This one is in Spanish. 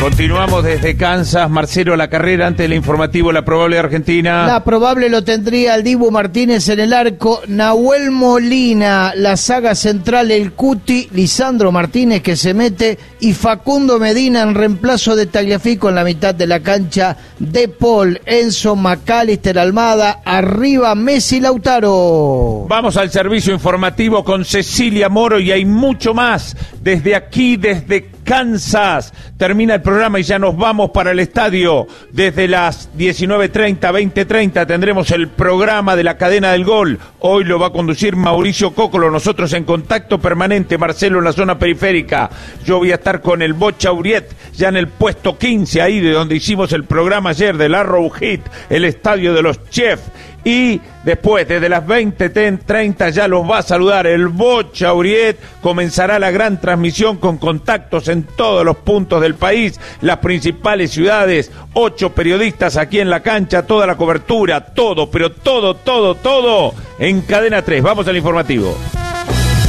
Continuamos desde Kansas. Marcelo, la carrera antes del informativo, la probable de Argentina. La probable lo tendría el Dibu Martínez en el arco, Nahuel Molina, la saga central, el Cuti, Lisandro Martínez que se mete y Facundo Medina en reemplazo de Tagliafico en la mitad de la cancha, De Paul, Enzo, McAllister, Almada, arriba Messi, Lautaro. Vamos al servicio informativo con Cecilia Moro y hay mucho más desde aquí, desde Kansas. Termina el programa y ya nos vamos para el estadio. Desde las 19:30, 20:30 tendremos el programa de la cadena del gol. Hoy lo va a conducir Mauricio Cócolo. Nosotros en contacto permanente, Marcelo en la zona periférica. Yo voy a estar con el Bocha Uriet, ya en el puesto 15, ahí de donde hicimos el programa ayer, del Arrowhead, el estadio de los chefs. Y después, desde las 20:30, ya los va a saludar el Bocha Uriet. Comenzará la gran transmisión con contactos en todos los puntos del país, las principales ciudades, 8 periodistas aquí en la cancha, toda la cobertura, todo, pero todo en Cadena 3. Vamos al informativo.